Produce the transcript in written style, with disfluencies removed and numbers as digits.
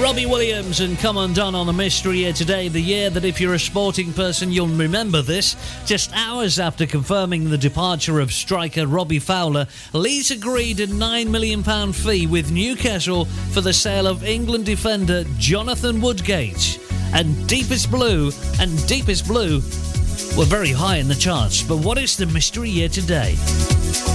Robbie Williams and Come Undone on the Mystery Year today, the year that if you're a sporting person you'll remember this. Just hours after confirming the departure of striker Robbie Fowler, Leeds agreed a £9 million fee with Newcastle for the sale of England defender Jonathan Woodgate. And Deepest Blue were very high in the charts. But what is the Mystery Year today?